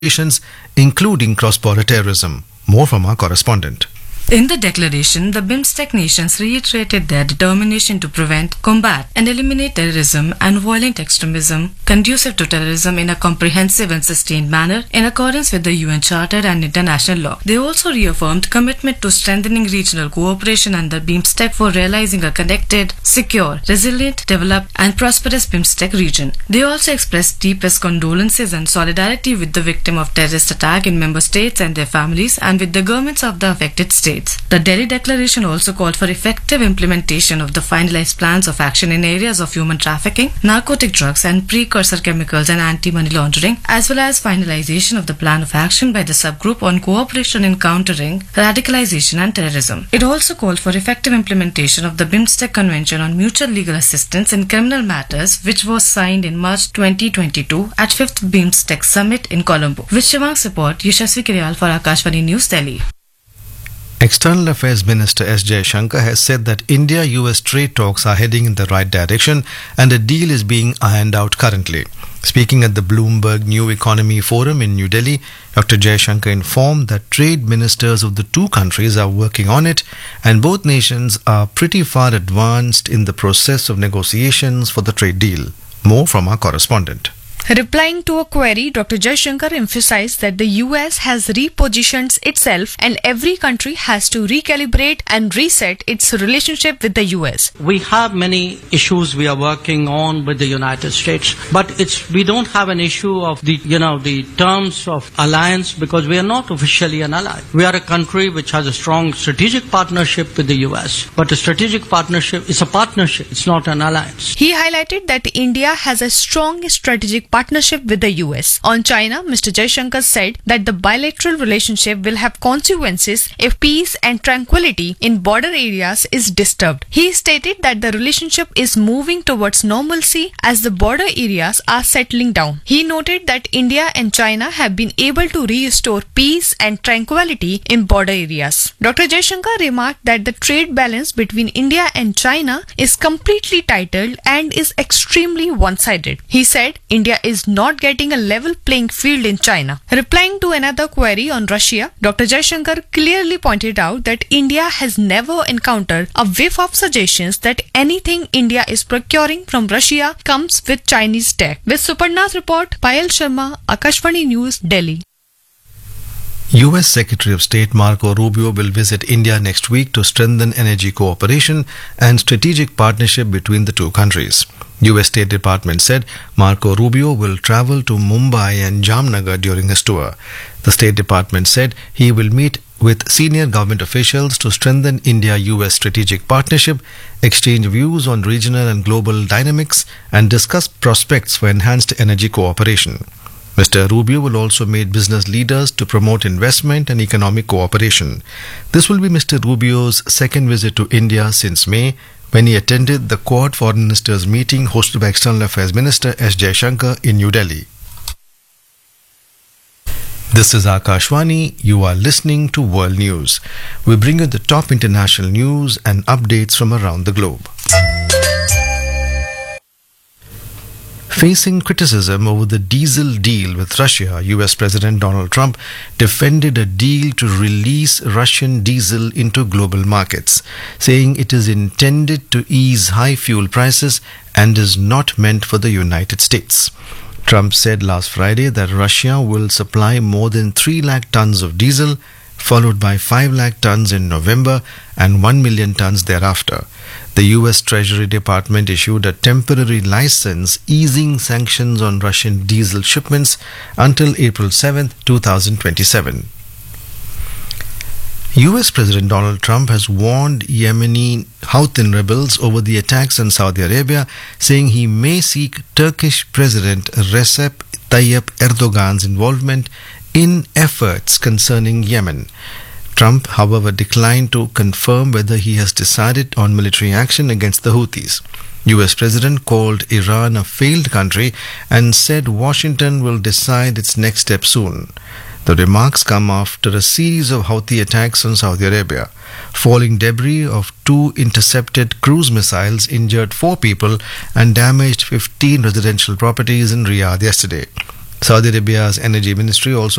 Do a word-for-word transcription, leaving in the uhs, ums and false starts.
operations, including cross-border terrorism. More from our correspondent. In the declaration, the BIMSTEC nations reiterated their determination to prevent, combat, and eliminate terrorism and violent extremism conducive to terrorism in a comprehensive and sustained manner in accordance with the U N Charter and international law. They also reaffirmed commitment to strengthening regional cooperation under BIMSTEC for realizing a connected, secure, resilient, developed, and prosperous BIMSTEC region. They also expressed deepest condolences and solidarity with the victim of terrorist attack in member states and their families and with the governments of the affected states. The Delhi Declaration also called for effective implementation of the finalized plans of action in areas of human trafficking, narcotic drugs and precursor chemicals and anti-money laundering, as well as finalization of the plan of action by the subgroup on cooperation in countering radicalization and terrorism. It also called for effective implementation of the BIMSTEC Convention on Mutual Legal Assistance in Criminal Matters, which was signed in March twenty twenty-two at fifth BIMSTEC Summit in Colombo. With Shivang's report, Yashasvi Kiryal for Akashvani News, Delhi. External Affairs Minister S. Jaishankar has said that India-U S trade talks are heading in the right direction and a deal is being ironed out currently. Speaking at the Bloomberg New Economy Forum in New Delhi, Doctor Jaishankar informed that trade ministers of the two countries are working on it and both nations are pretty far advanced in the process of negotiations for the trade deal. More from our correspondent. Replying to a query, Doctor Jaishankar emphasized that the U S has repositioned itself and every country has to recalibrate and reset its relationship with the U S. We have many issues we are working on with the United States, but it's we don't have an issue of the you know the terms of alliance because we are not officially an ally. We are a country which has a strong strategic partnership with the U S, but a strategic partnership is a partnership, it's not an alliance. He highlighted that India has a strong strategic partnership with the U S. On China, Mister Jaishankar said that the bilateral relationship will have consequences if peace and tranquility in border areas is disturbed. He stated that the relationship is moving towards normalcy as the border areas are settling down. He noted that India and China have been able to restore peace and tranquility in border areas. Doctor Jaishankar remarked that the trade balance between India and China is completely titled and is extremely one-sided. He said India is not getting a level playing field in China. Replying to another query on Russia, Doctor Jaishankar clearly pointed out that India has never encountered a whiff of suggestions that anything India is procuring from Russia comes with Chinese tech. With Suparna's report, Payal Sharma, Akashvani News, Delhi. U S Secretary of State Marco Rubio will visit India next week to strengthen energy cooperation and strategic partnership between the two countries. U S State Department said Marco Rubio will travel to Mumbai and Jamnagar during his tour. The State Department said he will meet with senior government officials to strengthen India-U S strategic partnership, exchange views on regional and global dynamics, and discuss prospects for enhanced energy cooperation. Mister Rubio will also meet business leaders to promote investment and economic cooperation. This will be Mister Rubio's second visit to India since May, when he attended the Quad Foreign Ministers meeting hosted by External Affairs Minister S. Jaishankar in New Delhi. This is Akashvani. You are listening to World News. We bring you the top international news and updates from around the globe. Facing criticism over the diesel deal with Russia, U S President Donald Trump defended a deal to release Russian diesel into global markets, saying it is intended to ease high fuel prices and is not meant for the United States. Trump said last Friday that Russia will supply more than three lakh tons of diesel, followed by five lakh tons in November and one million tons thereafter. The U S Treasury Department issued a temporary license easing sanctions on Russian diesel shipments until April seventh, twenty twenty-seven. U S President Donald Trump has warned Yemeni Houthi rebels over the attacks on Saudi Arabia, saying he may seek Turkish President Recep Tayyip Erdogan's involvement in efforts concerning Yemen. Trump, however, declined to confirm whether he has decided on military action against the Houthis. U S President called Iran a failed country and said Washington will decide its next step soon. The remarks come after a series of Houthi attacks on Saudi Arabia. Falling debris of two intercepted cruise missiles injured four people and damaged fifteen residential properties in Riyadh yesterday. Saudi Arabia's energy ministry also